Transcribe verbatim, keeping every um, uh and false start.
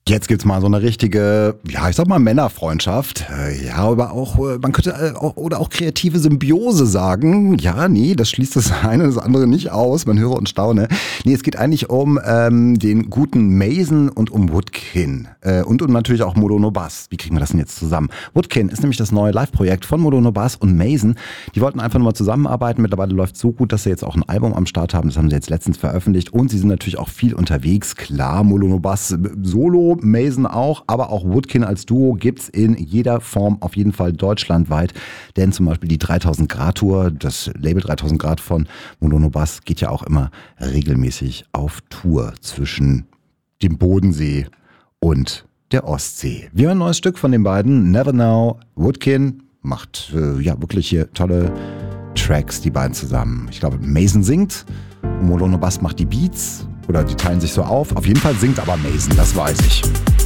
Jetzt gibt's mal so eine richtige, ja, ich sag mal Männerfreundschaft. Äh, Ja, aber auch, äh, man könnte äh, auch, oder auch kreative Symbiose sagen. Ja, nee, das schließt das eine das andere nicht aus. Man höre und staune. Nee, es geht eigentlich um ähm, den guten Mason und um Woodkin. Äh, und um natürlich auch Modono Bass. Wie kriegen wir das denn jetzt zusammen? Woodkin ist nämlich das neue Live-Projekt von Modono Bass und Mason. Die wollten einfach nur mal zusammenarbeiten. Mittlerweile läuft so gut, dass sie jetzt auch ein Album am Start haben. Das haben sie jetzt letztens veröffentlicht. Und sie sind natürlich auch viel unterwegs. Klar, Modono Bass äh, solo, Mason auch, aber auch Woodkin als Duo gibt's in jeder Form auf jeden Fall deutschlandweit. Denn zum Beispiel die dreitausend Grad Tour, das Label dreitausend Grad von Modono Bass, geht ja auch immer regelmäßig auf Tour zwischen dem Bodensee und der Ostsee. Wir hören ein neues Stück von den beiden, Never Now. Woodkin macht äh, ja wirklich hier tolle Tracks, die beiden zusammen. Ich glaube, Mason singt, Modono Bass macht die Beats oder die teilen sich so auf. Auf jeden Fall singt aber Mason, das weiß ich.